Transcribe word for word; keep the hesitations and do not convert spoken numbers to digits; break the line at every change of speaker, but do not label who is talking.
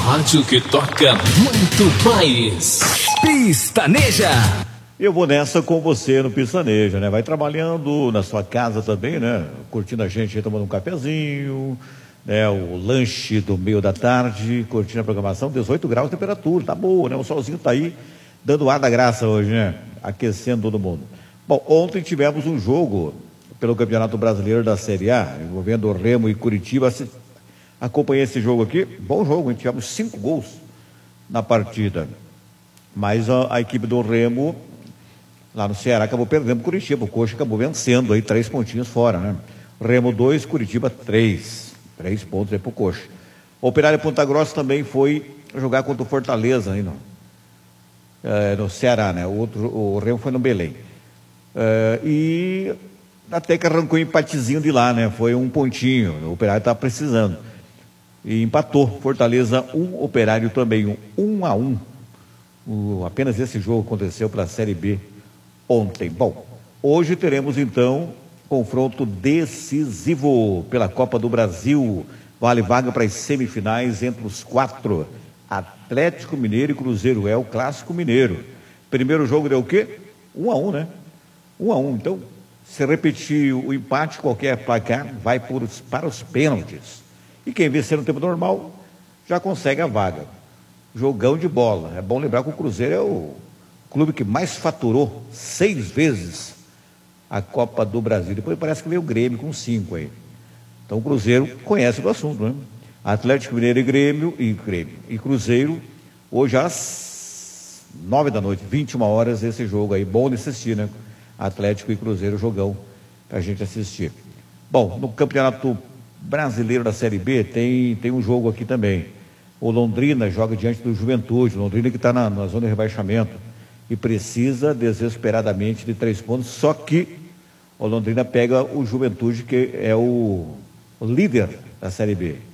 rádio que toca muito mais. Pistaneja.
Eu vou nessa com você no Pistaneja, né? Vai trabalhando na sua casa também, né? Curtindo a gente aí, tomando um cafezinho, né? O lanche do meio da tarde, curtindo a programação, dezoito graus de temperatura, tá boa, né? O solzinho tá aí, dando ar da graça hoje, né? Aquecendo todo mundo. Bom, ontem tivemos um jogo pelo Campeonato Brasileiro da Série A, envolvendo o Remo e Curitiba. Acompanhei esse jogo aqui, bom jogo, hein? Tivemos cinco gols na partida, mas a, a equipe do Remo lá no Ceará acabou perdendo o Curitiba, o Coxa acabou vencendo aí, três pontinhos fora, né? Remo dois, Curitiba três, três pontos aí pro Coxa. O Operário Ponta Grossa também foi jogar contra o Fortaleza aí no, é, no Ceará, né? O, outro, o Remo foi no Belém. É, e até que arrancou um empatezinho de lá, né? Foi um pontinho, o Operário tá precisando. E empatou, Fortaleza um, Operário também um, um a um. O, apenas esse jogo aconteceu para a Série B ontem. Bom, hoje teremos então confronto decisivo pela Copa do Brasil. Vale vaga para as semifinais entre os quatro. Atlético Mineiro e Cruzeiro, é o clássico mineiro. Primeiro jogo deu o quê? Um a um, né? Um a um. Então, se repetir o empate, qualquer placar vai por, para os pênaltis. E quem vencer no tempo normal já consegue a vaga. Jogão de bola. É bom lembrar que o Cruzeiro é o clube que mais faturou seis vezes a Copa do Brasil. Depois parece que veio o Grêmio com cinco aí. Então o Cruzeiro conhece do assunto, né? Atlético Mineiro e Grêmio e Grêmio e Cruzeiro, hoje às nove da noite, vinte e uma horas, esse jogo aí, bom de assistir, né? Atlético e Cruzeiro, jogão pra gente assistir. Bom, no Campeonato Brasileiro da Série B tem, tem um jogo aqui também. O Londrina joga diante do Juventude, Londrina que está na, na zona de rebaixamento e precisa desesperadamente de três pontos, só que o Londrina pega o Juventude, que é o, o líder da Série B.